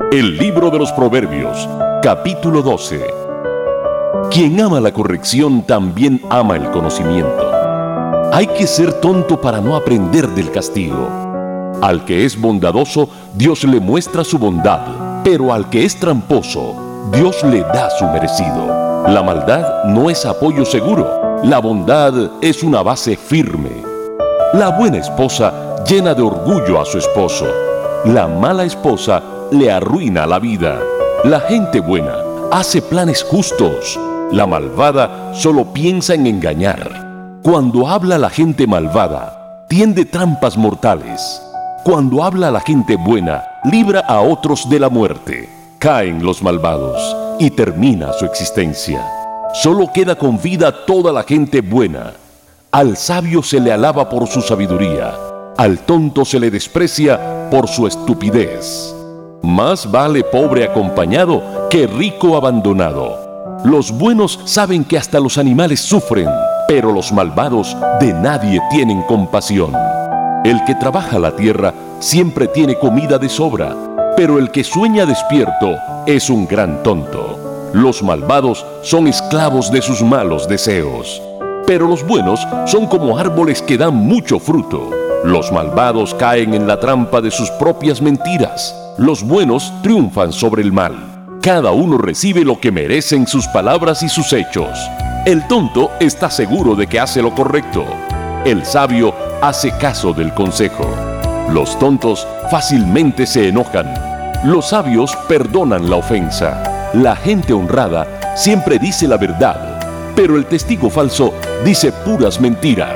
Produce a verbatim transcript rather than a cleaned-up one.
El libro de los Proverbios, capítulo doce. Quien ama la corrección también ama el conocimiento. Hay que ser tonto para no aprender del castigo. Al que es bondadoso, Dios le muestra su bondad, pero al que es tramposo, Dios le da su merecido. La maldad no es apoyo seguro, la bondad es una base firme. La buena esposa llena de orgullo a su esposo. La mala esposa le arruina la vida. La gente buena hace planes justos. La malvada solo piensa en engañar. Cuando habla la gente malvada, tiende trampas mortales. Cuando habla la gente buena, libra a otros de la muerte. Caen los malvados y termina su existencia. Solo queda con vida toda la gente buena. Al sabio se le alaba por su sabiduría. Al tonto se le desprecia por su estupidez. Más vale pobre acompañado que rico abandonado. Los buenos saben que hasta los animales sufren, pero los malvados de nadie tienen compasión. El que trabaja la tierra siempre tiene comida de sobra, pero el que sueña despierto es un gran tonto. Los malvados son esclavos de sus malos deseos, pero los buenos son como árboles que dan mucho fruto. Los malvados caen en la trampa de sus propias mentiras. Los buenos triunfan sobre el mal. Cada uno recibe lo que merecen sus palabras y sus hechos. El tonto está seguro de que hace lo correcto. El sabio hace caso del consejo. Los tontos fácilmente se enojan. Los sabios perdonan la ofensa. La gente honrada siempre dice la verdad, pero el testigo falso dice puras mentiras.